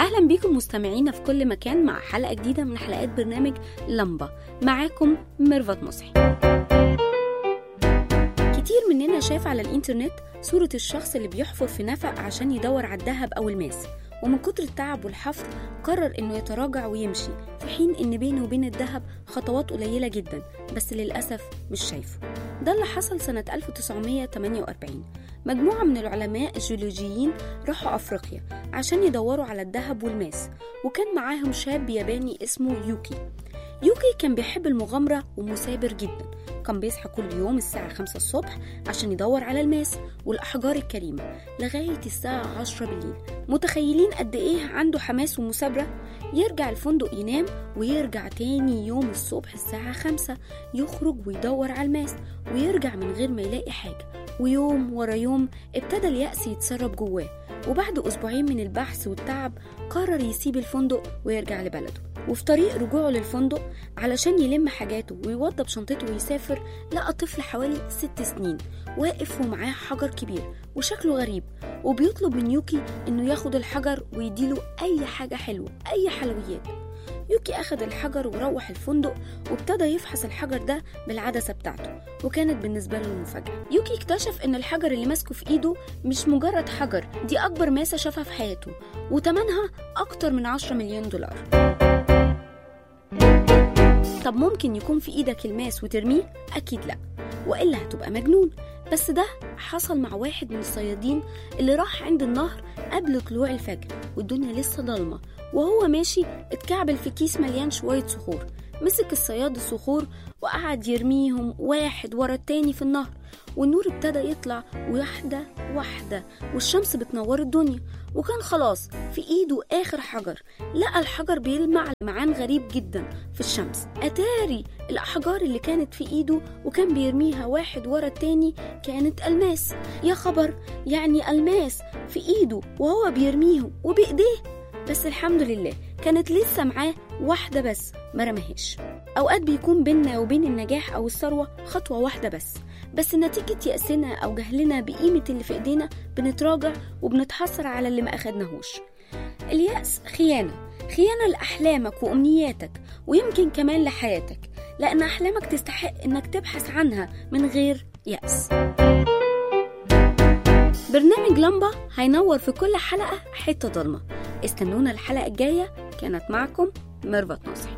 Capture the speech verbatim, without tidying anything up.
أهلا بيكم مستمعينا في كل مكان مع حلقة جديدة من حلقات برنامج لمبة. معاكم ميرفت مصحي. كتير مننا شاف على الإنترنت صورة الشخص اللي بيحفر في نفق عشان يدور على الذهب أو الماس، ومن كتر التعب والحفر قرر إنه يتراجع ويمشي، في حين إن بينه وبين الذهب خطوات قليلة جدا، بس للأسف مش شايفه. ده اللي حصل سنة ألف وتسعمية وتمانية وأربعين. مجموعة من العلماء الجيولوجيين راحوا أفريقيا عشان يدوروا على الذهب والماس، وكان معاهم شاب ياباني اسمه يوكي. يوكي كان بيحب المغامرة ومثابر جدا، كان بيصحى كل يوم الساعة خمسة الصبح عشان يدور على الماس والأحجار الكريمة لغاية الساعة عشرة بالليل. متخيلين قد إيه عنده حماس ومثابرة؟ يرجع الفندق ينام ويرجع تاني يوم الصبح الساعة خمسة يخرج ويدور على الماس، ويرجع من غير ما يلاقي حاجة. ويوم ورا يوم ابتدى اليأس يتسرب جواه، وبعد أسبوعين من البحث والتعب قرر يسيب الفندق ويرجع لبلده. وفي طريق رجوعه للفندق علشان يلم حاجاته ويوضب شنطته ويسافر، لقى طفل حوالي ست سنين واقف ومعاه حجر كبير وشكله غريب، وبيطلب من يوكي انه ياخد الحجر ويديله اي حاجة حلوة، اي حلويات. يوكي أخذ الحجر وروح الفندق وابتدى يفحص الحجر ده بالعدسة بتاعته، وكانت بالنسبة له المفاجأة. يوكي اكتشف ان الحجر اللي ماسكه في ايده مش مجرد حجر، دي اكبر ماسة شافها في حياته، وتمنها اكتر من عشرة مليون دولار. طب ممكن يكون في ايدك الماس وترميه؟ اكيد لا، وإلا هتبقى مجنون. بس ده حصل مع واحد من الصيادين اللي راح عند النهر قبل طلوع الفجر والدنيا لسه ضلمة، وهو ماشي اتكعبل في كيس مليان شوية صخور. مسك الصياد الصخور وقعد يرميهم واحد ورا التاني في النهر، والنور ابتدى يطلع واحدة واحدة، والشمس بتنور الدنيا، وكان خلاص في ايده آخر حجر. لقى الحجر بيلمع لمعان غريب جدا في الشمس. أتاري الأحجار اللي كانت في ايده وكان بيرميها واحد ورا التاني كانت ألماس. يا خبر، يعني ألماس في ايده وهو بيرميهم وبإيديه. بس الحمد لله كانت لسه معاه واحدة بس ما رماهاش. أوقات بيكون بيننا وبين النجاح أو الثروة خطوة واحدة بس، بس نتيجة يأسنا أو جهلنا بقيمة اللي في إيدينا بنتراجع وبنتحسر على اللي ما أخدناهوش. اليأس خيانة، خيانة لأحلامك وأمنياتك، ويمكن كمان لحياتك، لأن أحلامك تستحق إنك تبحث عنها من غير يأس. برنامج لمبة هينور في كل حلقة حتة ضلمة. استنونا الحلقة الجاية. كانت معكم ميرفت نصحي.